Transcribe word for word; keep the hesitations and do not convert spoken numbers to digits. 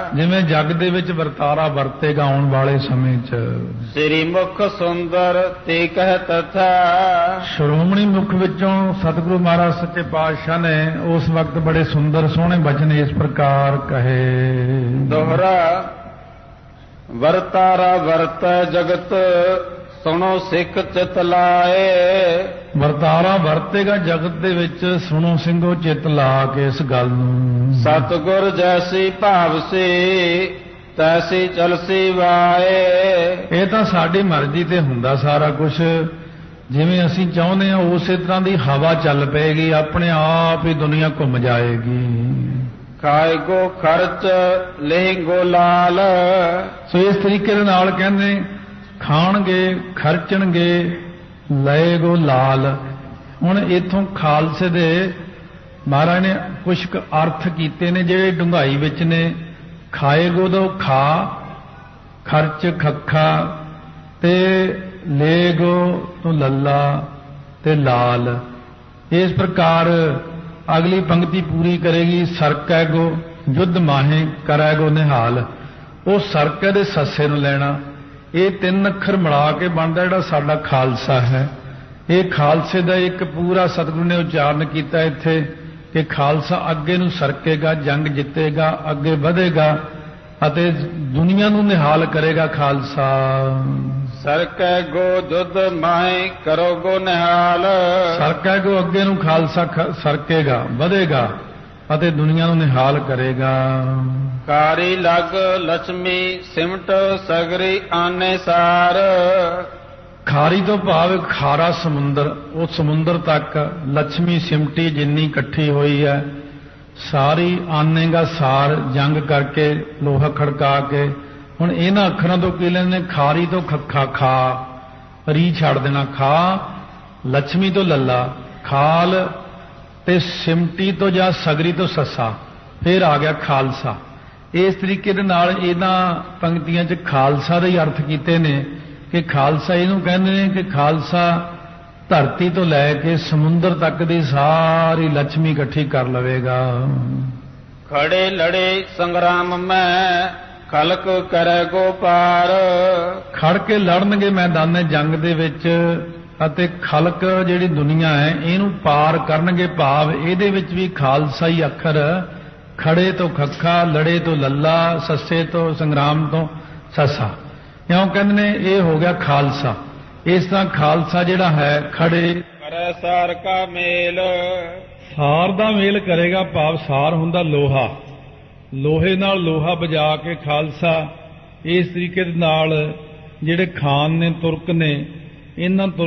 ਜਿਵੇਂ ਜਗ ਦੇ ਵਿੱਚ ਵਰਤਾਰਾ ਵਰਤੇਗਾ ਆਉਣ ਵਾਲੇ ਸਮੇਂ 'ਚ। ਸ੍ਰੀ ਮੁਖ ਸੁੰਦਰ ਤੇ ਕਹਿ ਤਥਾ, ਸ਼੍ਰੋਮਣੀ ਮੁਖ ਵਿੱਚੋਂ ਸਤਿਗੁਰੂ ਮਹਾਰਾਜ ਸੱਚੇ ਪਾਤਸ਼ਾਹ ਨੇ ਉਸ ਵਕਤ ਬੜੇ ਸੁੰਦਰ ਸੋਹਣੇ ਬਚਨ ਇਸ ਪ੍ਰਕਾਰ ਕਹੇ। ਦੋਹਰਾ ਵਰਤਾਰਾ ਵਰਤੈ ਜਗਤ, ਸੁਣੋ ਸਿੱਖ ਚਿਤ ਲਾਏ। ਵਰਤਾਰਾ ਵਰਤੇਗਾ ਜਗਤ ਦੇ ਵਿੱਚ, ਸੁਣੋ ਸਿੰਘੋ ਚਿੱਤ ਲਾ ਕੇ ਇਸ ਗੱਲ ਨੂੰ। ਸਤਿਗੁਰ ਜੈਸੀ ਭਾਵਸੀ ਤੈਸੀ ਚਲਸੀ ਵਾਏ। ਇਹ ਤਾਂ ਸਾਡੀ ਮਰਜ਼ੀ ਤੇ ਹੁੰਦਾ ਸਾਰਾ ਕੁਝ, ਜਿਵੇਂ ਅਸੀਂ ਚਾਹੁੰਦੇ ਹਾਂ ਉਸੇ ਤਰ੍ਹਾਂ ਦੀ ਹਵਾ ਚੱਲ ਪਏਗੀ, ਆਪਣੇ ਆਪ ਹੀ ਦੁਨੀਆ ਘੁੰਮ ਜਾਏਗੀ। ਖਾਏ ਗੋ ਖਰਚ ਲਹਿੰਗੋ ਲਾਲ, ਸੋ ਇਸ ਤਰੀਕੇ ਦੇ ਨਾਲ ਕਹਿੰਦੇ ਖਾਣਗੇ ਖਰਚਣਗੇ ਲਏਗੋ ਲਾਲ। ਹੁਣ ਇੱਥੋਂ ਖਾਲਸੇ ਦੇ ਮਹਾਰਾਜ ਨੇ ਕੁਝ ਕੁ ਅਰਥ ਕੀਤੇ ਨੇ ਜਿਹੜੇ ਡੂੰਘਾਈ ਵਿੱਚ ਨੇ। ਖਾਏਗੋ ਤੋਂ ਖਾ, ਖਰਚ ਖੱਖਾ, ਤੇ ਲੇਗੋ ਤੋਂ ਲੱਲਾ ਤੇ ਲਾਲ। ਇਸ ਪ੍ਰਕਾਰ ਅਗਲੀ ਪੰਕਤੀ ਪੂਰੀ ਕਰੇਗੀ। ਸਰਕੈਗੋ ਯੁੱਧ ਮਾਹੇ ਕਰੈਗੋ ਨਿਹਾਲ। ਉਹ ਸਰਕੈ ਦੇ ਸੱਸੇ ਨੂੰ ਲੈਣਾ। ਇਹ ਤਿੰਨ ਅੱਖਰ ਮਿਲਾ ਕੇ ਬਣਦਾ ਜਿਹੜਾ ਸਾਡਾ ਖਾਲਸਾ ਹੈ। ਇਹ ਖਾਲਸੇ ਦਾ ਇੱਕ ਪੂਰਾ ਸਤਿਗੁਰੂ ਨੇ ਉਚਾਰਨ ਕੀਤਾ ਇੱਥੇ ਕਿ ਖਾਲਸਾ ਅੱਗੇ ਨੂੰ ਸਰਕੇਗਾ, ਜੰਗ ਜਿੱਤੇਗਾ, ਅੱਗੇ ਵਧੇਗਾ ਅਤੇ ਦੁਨੀਆ ਨੂੰ ਨਿਹਾਲ ਕਰੇਗਾ ਖਾਲਸਾ। ਸਰਕੈ ਗੋ ਯੁੱਧ ਮਾਹੇ ਕਰੋਗੋ ਨਿਹਾਲ। ਸਰਕੈ ਗੋ ਅੱਗੇ ਨੂੰ ਖਾਲਸਾ ਸਰਕੇਗਾ, ਵਧੇਗਾ ਅਤੇ ਦੁਨੀਆ ਨੂੰ ਨਿਹਾਲ ਕਰੇਗਾ। ਕਾਰੀ ਲਗ ਲక్ష్ਮੀ ਸਿਮਟ ਸਗਰੀ ਆਨੇ ਸਾਰ। ਖਾਰੀ ਤੋਂ ਭਾਵ ਖਾਰਾ ਸਮੁੰਦਰ, ਉਹ ਸਮੁੰਦਰ ਤੱਕ ਲక్ష్ਮੀ ਸਿਮਟੀ ਜਿੰਨੀ ਇਕੱਠੀ ਹੋਈ ਹੈ ਸਾਰੀ ਆਨੇਗਾ ਸਾਰ, ਜੰਗ ਕਰਕੇ ਲੋਹਾ ਖੜਕਾ ਕੇ। ਹੁਣ ਇਹਨਾਂ ਅੱਖਰਾਂ ਤੋਂ ਕੀ ਲੈਂਦੇ ਨੇ? ਖਾਰੀ ਤੋਂ ਖੱਖਾ ਖਾ, ਰੀ ਛੱਡ ਦੇਣਾ, ਖਾ, ਲక్ష్ਮੀ ਤੋਂ ਲੱਲਾ, ਖਾਲ, ਤੇ ਸਿਮਟੀ ਤੋਂ ਜਾਂ ਸਗਰੀ ਤੋਂ ਸੱਸਾ, ਫਿਰ ਆ ਗਿਆ ਖਾਲਸਾ। ਇਸ ਤਰੀਕੇ ਦੇ ਨਾਲ ਇਹਨਾਂ ਪੰਕਤੀਆਂ 'ਚ ਖਾਲਸਾ ਦੇ ਹੀ ਅਰਥ ਕੀਤੇ ਨੇ ਕਿ ਖਾਲਸਾ ਇਹਨੂੰ ਕਹਿੰਦੇ ਨੇ ਕਿ ਖਾਲਸਾ ਧਰਤੀ ਤੋਂ ਲੈ ਕੇ ਸਮੁੰਦਰ ਤੱਕ ਦੀ ਸਾਰੀ ਲక్ష్ਮੀ ਇਕੱਠੀ ਕਰ ਲਵੇਗਾ। ਖੜੇ ਲੜੇ ਸੰਗਰਾਮ ਮੈਂ ਖਲਕ ਕਰੈ ਗੋ ਪਾਰ। ਖੜ ਕੇ ਲੜਨਗੇ ਮੈਦਾਨੇ ਜੰਗ ਦੇ ਵਿੱਚ ਅਤੇ ਖਲਕ ਜਿਹੜੀ ਦੁਨੀਆ ਹੈ ਇਹਨੂੰ ਪਾਰ ਕਰਨਗੇ। ਭਾਵ ਇਹਦੇ ਵਿੱਚ ਵੀ ਖਾਲਸਾ ਹੀ ਅੱਖਰ, ਖੜੇ ਤੋਂ ਖੱਖਾ, ਲੜੇ ਤੋਂ ਲੱਲਾ, ਸੱਸੇ ਤੋਂ ਸੰਗਰਾਮ ਤੋਂ ਸੱਸਾ। ਕਿਉਂ ਕਹਿੰਦੇ ਨੇ ਇਹ ਹੋ ਗਿਆ ਖਾਲਸਾ। ਇਸ ਤਰ੍ਹਾਂ ਖਾਲਸਾ ਜਿਹੜਾ ਹੈ ਖੜੇ ਕਰੈ ਸਾਰ ਕਾ ਮੇਲ। ਸਾਰ ਦਾ ਮੇਲ ਕਰੇਗਾ, ਭਾਵ ਸਾਰ ਹੁੰਦਾ ਲੋਹਾ, ਲੋਹੇ ਨਾਲ ਲੋਹਾ ਵਜਾ ਕੇ ਖਾਲਸਾ। ਇਸ ਤਰੀਕੇ ਦੇ ਨਾਲ ਜਿਹੜੇ ਖਾਨ ਨੇ, ਤੁਰਕ ਨੇ, ਇਹਨਾਂ